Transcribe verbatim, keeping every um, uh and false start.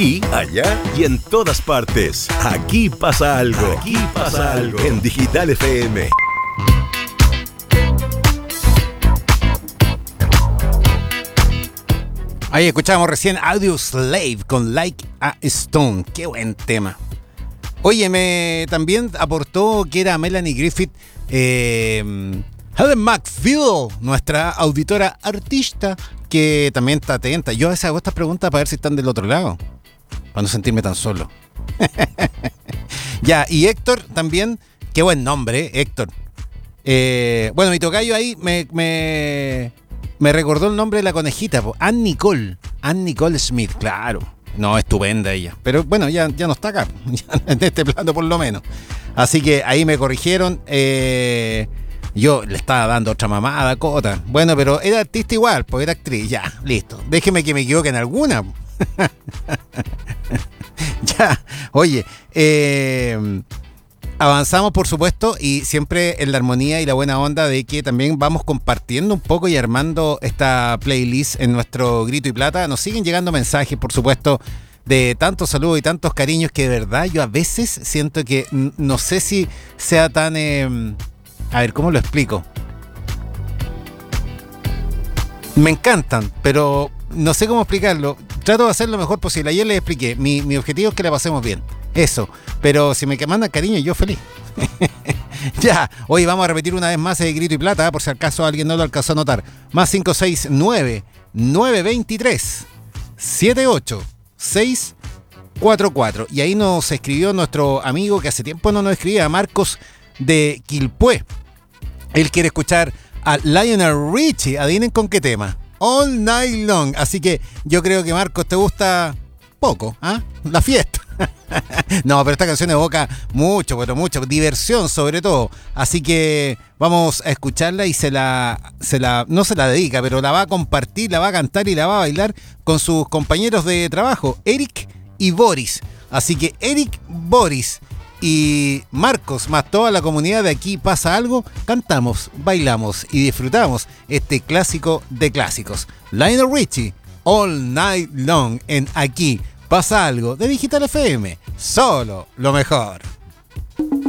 Aquí, allá y en todas partes. Aquí pasa algo. Aquí pasa algo. En Digital F M. Ahí escuchábamos recién Audioslave con Like a Stone. Qué buen tema. Oye, me también aportó que era Melanie Griffith, eh, Helen McFill, nuestra auditora artista, que también está atenta. Yo a veces hago estas preguntas para ver si están del otro lado, para no sentirme tan solo. Ya, y Héctor también, qué buen nombre, ¿eh? Héctor. Eh, bueno, mi tocayo ahí me, me, me recordó el nombre de la conejita, Ann Nicole, Ann Nicole Smith, claro. No, estupenda ella. Pero bueno, ya, ya no está acá, ya en este plano por lo menos. Así que ahí me corrigieron. Eh, yo le estaba dando otra mamada, cota. Bueno, pero era artista igual, pues era actriz. Ya, listo. Déjeme que me equivoque en alguna. Ya, oye, eh, avanzamos por supuesto y siempre en la armonía y la buena onda de que también vamos compartiendo un poco y armando esta playlist en nuestro Grito y Plata. Nos siguen llegando mensajes, por supuesto, de tantos saludos y tantos cariños que de verdad yo a veces siento que n- no sé si sea tan... Eh, a ver, ¿cómo lo explico? Me encantan, pero no sé cómo explicarlo. Trato de hacer lo mejor posible. Ayer les expliqué, mi, mi objetivo es que la pasemos bien. Eso, pero si me mandan cariño, yo feliz. Ya, hoy vamos a repetir una vez más el Grito y Plata, por si acaso alguien no lo alcanzó a notar. Más cinco seis nueve, nueve dos tres, siete ocho seis cuatro cuatro. Y ahí nos escribió nuestro amigo que hace tiempo no nos escribía, Marcos de Quilpué. Él quiere escuchar a Lionel Richie. Adivinen con qué tema. All Night Long. Así que yo creo que, Marcos, te gusta poco, ¿ah? ¿eh? La fiesta. No, pero esta canción evoca mucho, pero mucho, diversión sobre todo. Así que vamos a escucharla y se la, se la, no se la dedica, pero la va a compartir, la va a cantar y la va a bailar con sus compañeros de trabajo, Eric y Boris. Así que Eric, Boris y Marcos, más toda la comunidad de Aquí Pasa Algo, cantamos, bailamos y disfrutamos este clásico de clásicos. Lionel Richie, All Night Long, en Aquí Pasa Algo de Digital F M. Solo lo mejor.